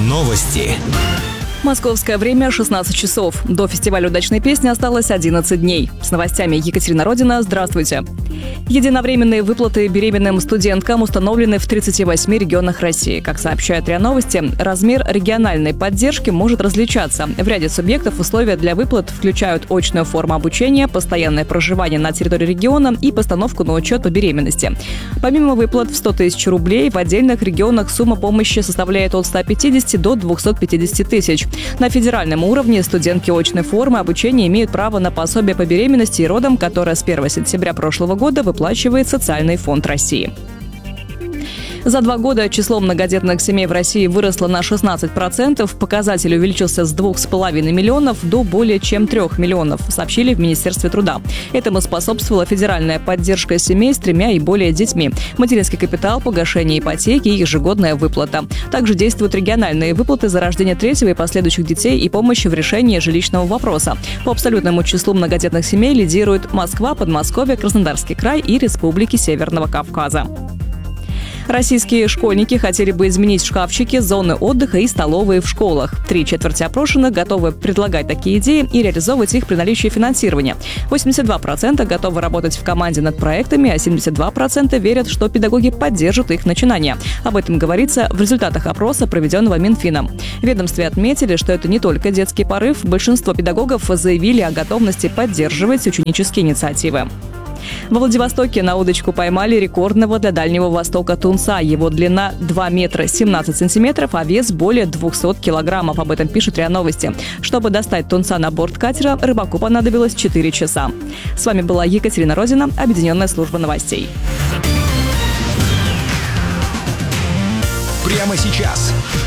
Новости. Московское время 16 часов. До фестиваля удачной песни осталось 11 дней. С новостями Екатерина Родина. Здравствуйте. Единовременные выплаты беременным студенткам установлены в 38 регионах России. Как сообщают РИА Новости, размер региональной поддержки может различаться. В ряде субъектов условия для выплат включают очную форму обучения, постоянное проживание на территории региона и постановку на учет по беременности. Помимо выплат в 100 тысяч рублей, в отдельных регионах сумма помощи составляет от 150 до 250 тысяч. На федеральном уровне студентки очной формы обучения имеют право на пособие по беременности и родам, которое с 1 сентября прошлого года выплачивает Социальный фонд России. За 2 года число многодетных семей в России выросло на 16%. Показатель увеличился с 2,5 миллионов до более чем 3 миллионов, сообщили в Министерстве труда. Этому способствовала федеральная поддержка семей с 3 и более детьми, материнский капитал, погашение ипотеки и ежегодная выплата. Также действуют региональные выплаты за рождение 3-го и последующих детей и помощи в решении жилищного вопроса. По абсолютному числу многодетных семей лидируют Москва, Подмосковье, Краснодарский край и Республики Северного Кавказа. Российские школьники хотели бы изменить шкафчики, зоны отдыха и столовые в школах. 3/4 опрошенных готовы предлагать такие идеи и реализовывать их при наличии финансирования. 82% готовы работать в команде над проектами, а 72% верят, что педагоги поддержат их начинания. Об этом говорится в результатах опроса, проведенного Минфином. В ведомстве отметили, что это не только детский порыв. Большинство педагогов заявили о готовности поддерживать ученические инициативы. Во Владивостоке на удочку поймали рекордного для Дальнего Востока тунца. Его длина 2 метра 17 сантиметров, а вес более 200 килограммов. Об этом пишут РИА Новости. Чтобы достать тунца на борт катера, рыбаку понадобилось 4 часа. С вами была Екатерина Родина, Объединенная служба новостей. Прямо сейчас.